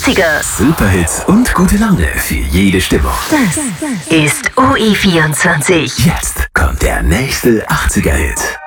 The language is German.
80er. Superhits und gute Laune für jede Stimmung. Das ist OE24. Jetzt kommt der nächste 80er-Hit.